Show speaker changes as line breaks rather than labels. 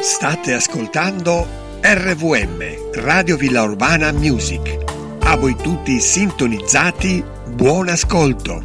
State ascoltando RVM, Radio Villa Urbana Music. A voi tutti sintonizzati, buon ascolto.